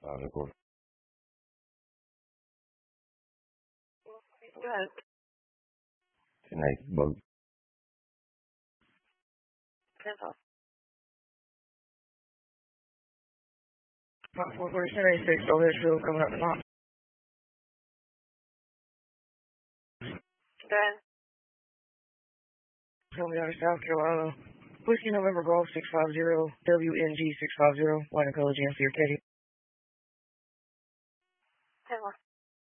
Record. Go ahead. Tonight, bug. Cancel. 44786, over here, still coming up the top. Go ahead. Coming out of South Carolina. Whiskey November Golf 650, WNG 650, Wine and Color GMC Arcady.